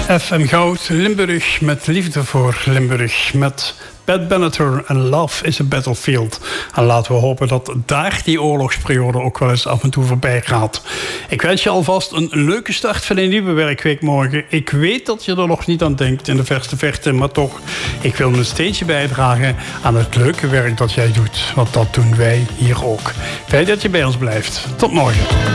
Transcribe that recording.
FM Goud, Limburg met liefde voor Limburg. Met Pat Benatar en Love is a Battlefield. En laten we hopen dat daar die oorlogsperiode ook wel eens af en toe voorbij gaat. Ik wens je alvast een leuke start van een nieuwe werkweek morgen. Ik weet dat je er nog niet aan denkt in de verste verte, maar toch, ik wil een steentje bijdragen aan het leuke werk dat jij doet. Want dat doen wij hier ook. Fijn dat je bij ons blijft. Tot morgen.